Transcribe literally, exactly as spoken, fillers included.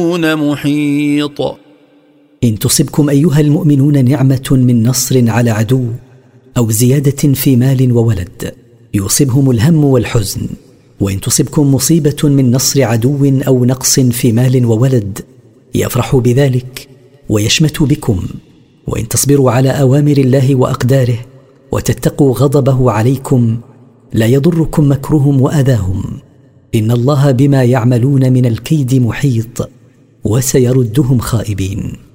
محيط. إن تصبكم أيها المؤمنون نعمة من نصر على عدو أو زيادة في مال وولد يصيبهم الهم والحزن، وإن تصبكم مصيبة من نصر عدو أو نقص في مال وولد يفرحوا بذلك ويشمتوا بكم، وإن تصبروا على أوامر الله وأقداره وتتقوا غضبه عليكم لا يضركم مكرهم وأذاهم، إن الله بما يعملون من الكيد محيط وسيردهم خائبين.